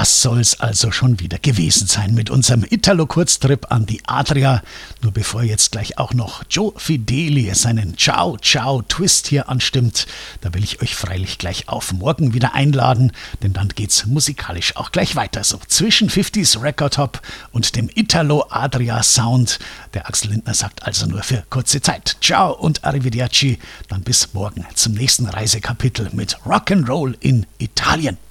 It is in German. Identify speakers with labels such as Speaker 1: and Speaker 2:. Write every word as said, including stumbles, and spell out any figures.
Speaker 1: Das soll's also schon wieder gewesen sein mit unserem Italo-Kurztrip an die Adria. Nur bevor jetzt gleich auch noch Joe Fideli seinen Ciao Ciao Twist hier anstimmt, da will ich euch freilich gleich auf morgen wieder einladen, denn dann geht's musikalisch auch gleich weiter. So zwischen fünfziger Record Hop und dem Italo-Adria Sound. Der Axel Lindner sagt also nur für kurze Zeit Ciao und Arrivederci. Dann bis morgen zum nächsten Reisekapitel mit Rock'n'Roll in Italien.